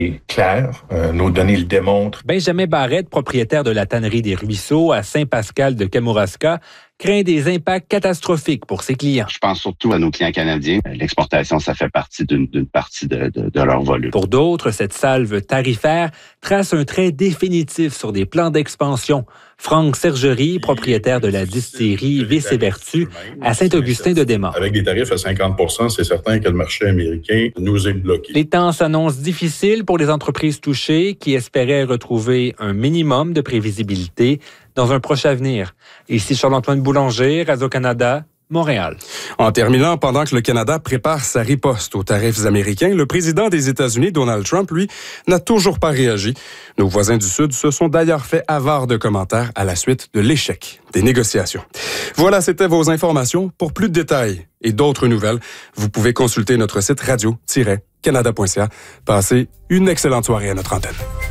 clair. Nos données le démontrent. Benjamin Barrette, propriétaire de la tannerie des Ruisseaux à Saint-Pascal de Kamouraska, craint des impacts catastrophiques pour ses clients. Je pense surtout à nos clients canadiens. L'exportation, ça fait partie d'une partie de leur volume. Pour d'autres, cette salve tarifaire trace un trait définitif sur des plans d'expansion. Franck Sergerie, propriétaire de la distillerie Vice-Vertu à Saint-Augustin-de-Desmaures. Avec des tarifs à 50 % c'est certain que le marché américain nous est bloqué. Les temps s'annoncent difficiles pour les entreprises touchées qui espéraient retrouver un minimum de prévisibilité dans un proche avenir. Ici Charles-Antoine Boulanger, Radio-Canada, Montréal. En terminant, pendant que le Canada prépare sa riposte aux tarifs américains, le président des États-Unis, Donald Trump, lui, n'a toujours pas réagi. Nos voisins du Sud se sont d'ailleurs fait avare de commentaires à la suite de l'échec des négociations. Voilà, c'était vos informations. Pour plus de détails et d'autres nouvelles, vous pouvez consulter notre site radio-canada.ca. Passez une excellente soirée à notre antenne.